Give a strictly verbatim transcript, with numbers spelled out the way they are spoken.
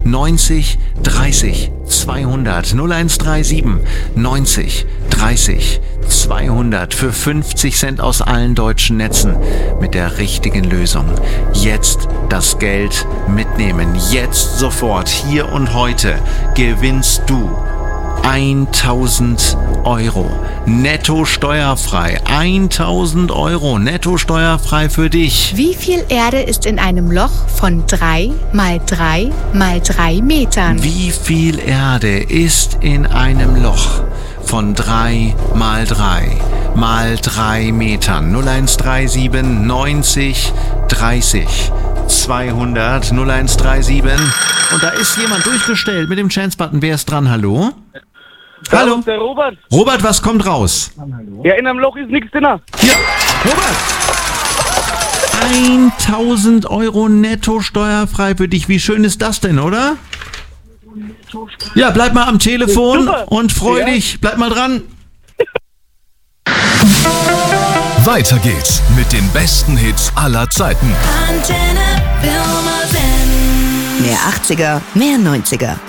neunzig dreißig zweihundert. null eins drei sieben neunzig dreißig zweihundert für fünfzig Cent aus allen deutschen Netzen mit der richtigen Lösung. Jetzt das Geld mitnehmen. Jetzt sofort, hier und heute gewinnst du tausend Euro netto steuerfrei. tausend Euro netto steuerfrei für dich. Wie viel Erde ist in einem Loch von drei mal drei mal drei Metern? Wie viel Erde ist in einem Loch von drei mal drei mal drei Metern? null eins drei sieben neunzig dreißig zweihundert. null eins drei sieben. Und da ist jemand durchgestellt mit dem Chance-Button. Wer ist dran? Hallo? Hallo? Ja, der Robert. Robert, was kommt raus? Ja, in einem Loch ist nichts drin. Hier, Robert! tausend Euro netto steuerfrei für dich. Wie schön ist das denn, oder? Ja, bleib mal am Telefon Super. und freu Ja. dich. Bleib mal dran. Weiter geht's mit den besten Hits aller Zeiten. Antenne Pirmasens. Mehr achtziger, mehr neunziger.